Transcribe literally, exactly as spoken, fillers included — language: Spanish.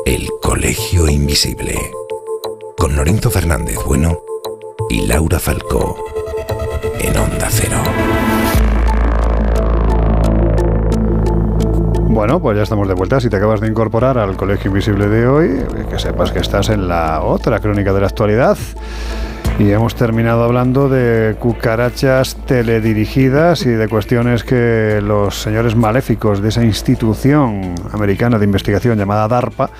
El Colegio Invisible, con Lorenzo Fernández Bueno y Laura Falcó, en Onda Cero. Bueno, pues ya estamos de vuelta. Si te acabas de incorporar al Colegio Invisible de hoy, que sepas que estás en la otra crónica de la actualidad. Y hemos terminado hablando de cucarachas teledirigidas y de cuestiones que los señores maléficos de esa institución americana de investigación llamada DARPA